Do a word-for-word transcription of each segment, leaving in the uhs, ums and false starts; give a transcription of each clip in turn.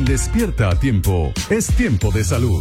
Despierta a Tiempo es tiempo de salud.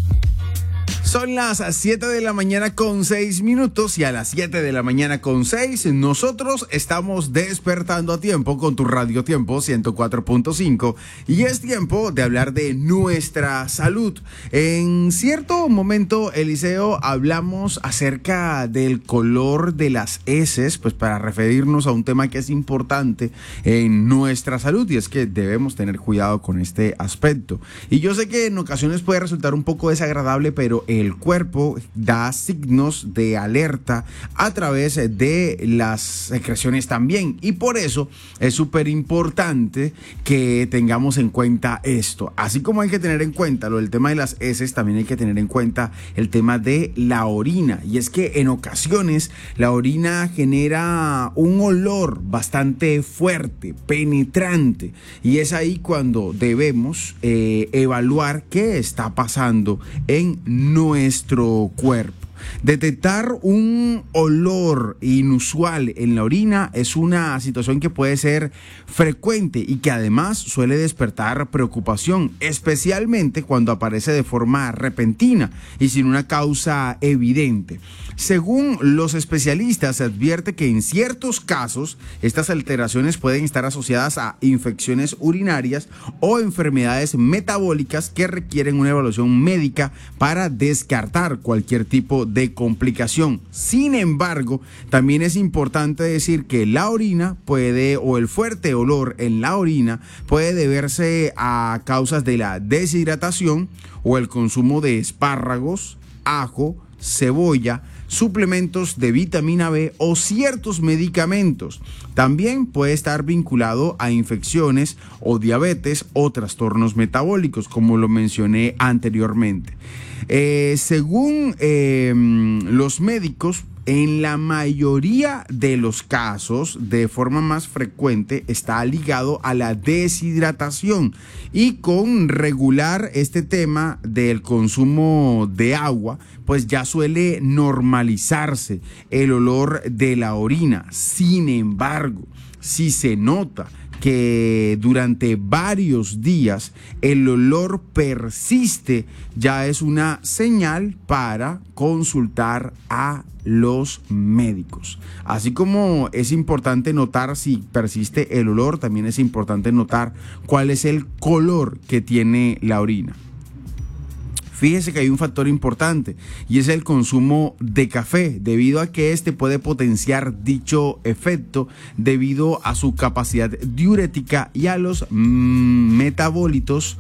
Son las siete de la mañana con seis minutos y a las siete de la mañana con seis nosotros estamos despertando a tiempo con tu Radio Tiempo ciento cuatro punto cinco y es tiempo de hablar de nuestra salud. En cierto momento, Eliseo, hablamos acerca del color de las heces, pues para referirnos a un tema que es importante en nuestra salud y es que debemos tener cuidado con este aspecto. Y yo sé que en ocasiones puede resultar un poco desagradable, pero el cuerpo da signos de alerta a través de las secreciones también y por eso es súper importante que tengamos en cuenta esto. Así como hay que tener en cuenta lo del tema de las heces, también hay que tener en cuenta el tema de la orina, y es que en ocasiones la orina genera un olor bastante fuerte, penetrante, y es ahí cuando debemos eh, evaluar qué está pasando en nuestro cuerpo. Detectar un olor inusual en la orina es una situación que puede ser frecuente y que además suele despertar preocupación, especialmente cuando aparece de forma repentina y sin una causa evidente. Según los especialistas, se advierte que en ciertos casos estas alteraciones pueden estar asociadas a infecciones urinarias o enfermedades metabólicas que requieren una evaluación médica para descartar cualquier tipo de de complicación. Sin embargo, también es importante decir que la orina puede, o el fuerte olor en la orina puede deberse a causas de la deshidratación o el consumo de espárragos, ajo, cebolla, suplementos de vitamina B o ciertos medicamentos. También puede estar vinculado a infecciones o diabetes o trastornos metabólicos, como lo mencioné anteriormente. Eh, según eh, los médicos, en la mayoría de los casos, de forma más frecuente, está ligado a la deshidratación, y con regular este tema del consumo de agua, pues ya suele normalizarse el olor de la orina. Sin embargo, si se nota que durante varios días el olor persiste, ya es una señal para consultar a los médicos. Así como es importante notar si persiste el olor, también es importante notar cuál es el color que tiene la orina. Fíjese que hay un factor importante y es el consumo de café, debido a que este puede potenciar dicho efecto debido a su capacidad diurética y a los mm, metabolitos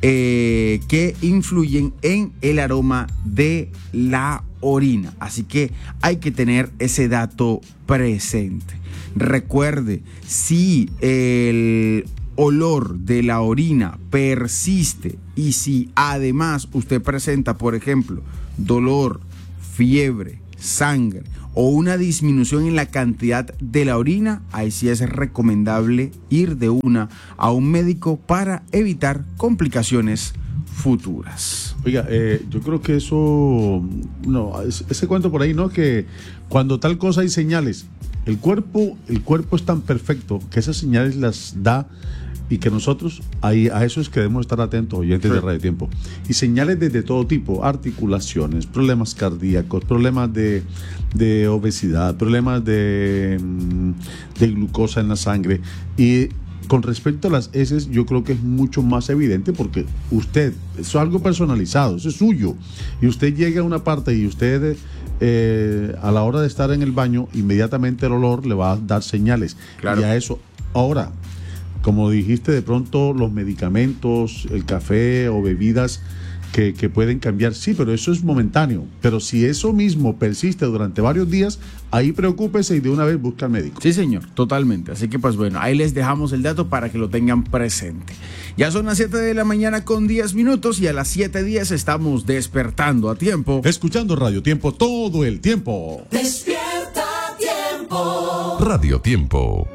eh, que influyen en el aroma de la orina. Así que hay que tener ese dato presente. Recuerde, si el olor de la orina persiste y si además usted presenta, por ejemplo, dolor, fiebre, sangre o una disminución en la cantidad de la orina, ahí sí es recomendable ir de una a un médico para evitar complicaciones futuras. Oiga, eh, yo creo que eso, no, ese cuento por ahí, ¿no? Que cuando tal cosa hay señales, el cuerpo, el cuerpo es tan perfecto que esas señales las da, y que nosotros ahí, a eso es que debemos estar atentos, oyentes sí. de Radio Tiempo. Y señales de, de todo tipo: articulaciones, problemas cardíacos, problemas de, de obesidad, problemas de, de glucosa en la sangre. Y con respecto a las heces, yo creo que es mucho más evidente, porque usted, eso es algo personalizado, eso es suyo, y usted llega a una parte y usted eh, a la hora de estar en el baño, inmediatamente el olor le va a dar señales. Claro. Y a eso, ahora, como dijiste, de pronto los medicamentos, el café o bebidas que, que pueden cambiar, sí, pero eso es momentáneo. Pero si eso mismo persiste durante varios días, ahí preocúpese y de una vez busca al médico. Sí, señor, totalmente. Así que pues bueno, ahí les dejamos el dato para que lo tengan presente. Ya son las siete de la mañana con diez minutos y a las siete diez estamos despertando a tiempo. Escuchando Radio Tiempo todo el tiempo. Despierta a tiempo. Radio Tiempo.